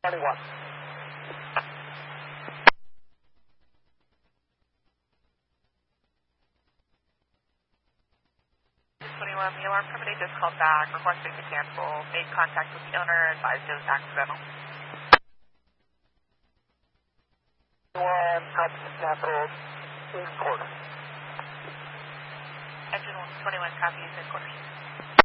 21. 21, the alarm company just called back, requesting to cancel, made contact with the owner, advised it was accidental. 21, copy canceled, please quarter. Engine 21 copies in quarters.